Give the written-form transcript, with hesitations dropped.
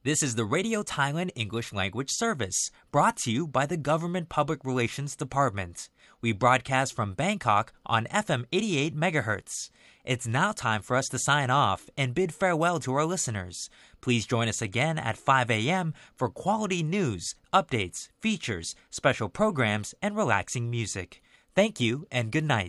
This is the Radio Thailand English Language Service, brought to you by the Government Public Relations Department. We broadcast from Bangkok on FM 88 MHz. It's now time for us to sign off and bid farewell to our listeners. Please join us again at 5 a.m. for quality news, updates, features, special programs, and relaxing music. Thank you and good night.